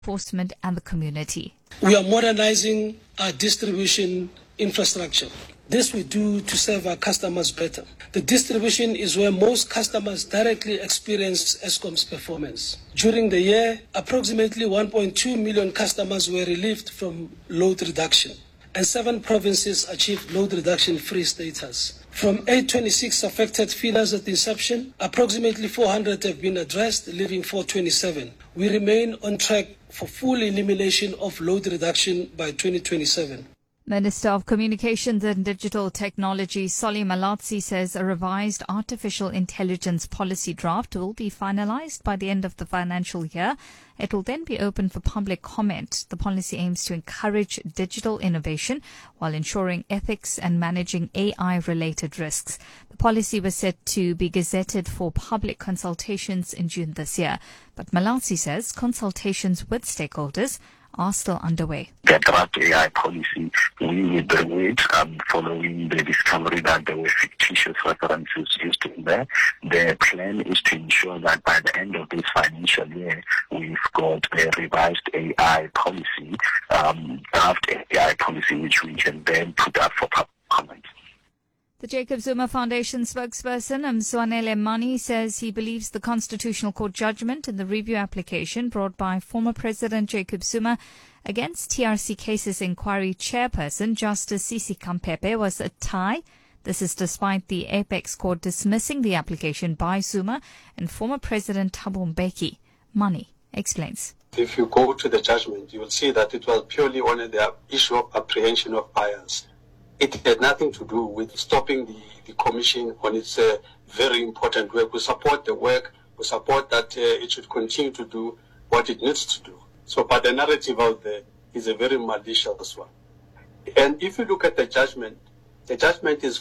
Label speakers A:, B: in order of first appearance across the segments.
A: enforcement and the community.
B: We are modernizing our distribution infrastructure. This we do to serve our customers better. The distribution is where most customers directly experience Eskom's performance. During the year, approximately 1.2 million customers were relieved from load reduction, and 7 provinces achieved load reduction-free status. From 826 affected feeders at inception, approximately 400 have been addressed, leaving 427. We remain on track for full elimination of load reduction by 2027.
A: Minister of Communications and Digital Technology Solly Malatsi says a revised artificial intelligence policy draft will be finalized by the end of the financial year. It will then be open for public comment. The policy aims to encourage digital innovation while ensuring ethics and managing AI-related risks. The policy was set to be gazetted for public consultations in June this year. But Malatsi says consultations with stakeholders are still underway.
C: The draft AI policy, we withdrew it following the discovery that there were fictitious references used in there. The plan is to ensure that by the end of this financial year, we've got a revised AI policy, draft AI policy, which we can then put up for public comment.
A: The Jacob Zuma Foundation spokesperson, Mzwanele Mani, says he believes the Constitutional Court judgment in the review application brought by former President Jacob Zuma against TRC Cases Inquiry Chairperson Justice Sisi Kampepe was a tie. This is despite the Apex Court dismissing the application by Zuma and former President Thabo Mbeki. Mani explains.
D: If you go to the judgment, you will see that it was purely on the issue of apprehension of bias. It had nothing to do with stopping the commission on its very important work. We support the work. We support that it should continue to do what it needs to do. So, but the narrative out there is a very malicious one. And if you look at the judgment is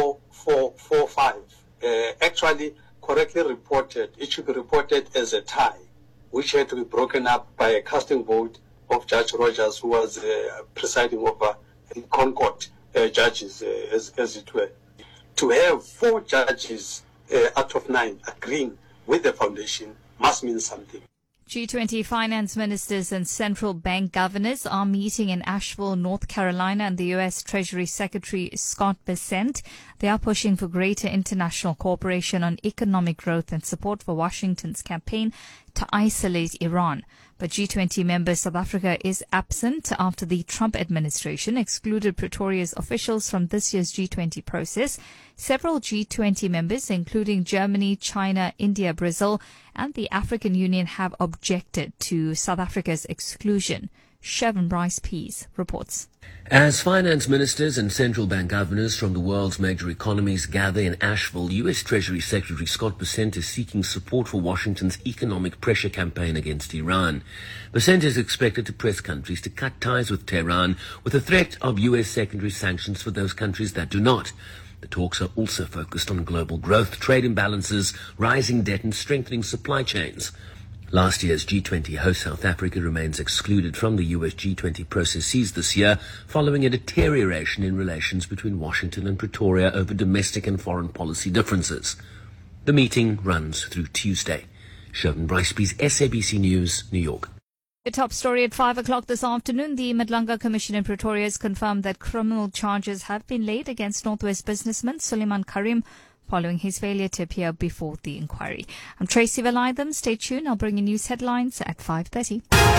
D: 4-5. Actually, correctly reported, it should be reported as a tie, which had to be broken up by a casting vote of Judge Rogers, who was presiding over the Concord judges, as it were. To have 4 judges out of 9 agreeing with the foundation must mean something.
A: G20 finance ministers and central bank governors are meeting in Asheville, North Carolina, and the U.S. Treasury Secretary Scott Bessent. They are pushing for greater international cooperation on economic growth and support for Washington's campaign to isolate Iran. But G20 member South Africa is absent after the Trump administration excluded Pretoria's officials from this year's G20 process. Several G20 members, including Germany, China, India, Brazil, and the African Union, have objected to South Africa's exclusion. Chevron Bryce Pease reports.
E: As finance ministers and central bank governors from the world's major economies gather in Asheville, U.S. Treasury Secretary Scott Bessent is seeking support for Washington's economic pressure campaign against Iran. Bessent is expected to press countries to cut ties with Tehran, with a threat of U.S. secondary sanctions for those countries that do not. The talks are also focused on global growth, trade imbalances, rising debt and strengthening supply chains. Last year's G20 host South Africa remains excluded from the US G20 processes this year following a deterioration in relations between Washington and Pretoria over domestic and foreign policy differences. The meeting runs through Tuesday. Chevron Bryceby's SABC News, New York.
A: The top story at 5 o'clock this afternoon. The Madlanga Commission in Pretoria has confirmed that criminal charges have been laid against Northwest businessman Suleiman Karim following his failure to appear before the inquiry. I'm Tracy Valaydham. Stay tuned. I'll bring you news headlines at 5:30.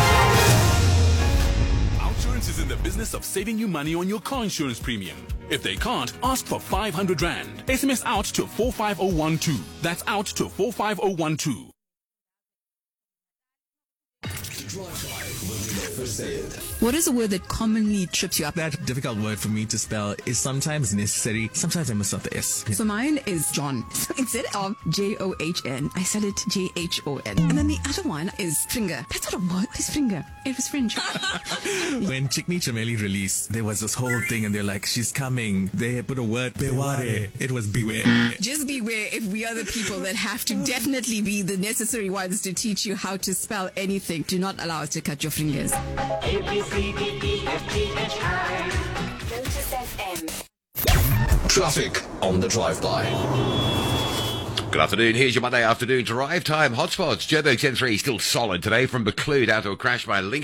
F: Outsurance is in the business of saving you money on your car insurance premium. If they can't, ask for 500 Rand. SMS out to 45012. That's out to 45012.
G: What is a word that commonly trips you up?
H: That difficult word for me to spell is sometimes necessary. Sometimes I mess up the S.
G: So mine is John. Instead of John, I said it Jhon. And then the other one is finger. That's not a word. It's finger. It was fringe.
H: When Chikni Chameli released, there was this whole thing and they're like, she's coming. They put a word, beware. It was beware.
G: Just beware if we are the people that have to definitely be the necessary ones to teach you how to spell anything. Do not allow us to cut your fingers.
I: Traffic on the drive-by. Good afternoon. Here's your Monday afternoon drive time hotspots. Joburg 10-3 still solid today from Buccleuch out to a crash by Link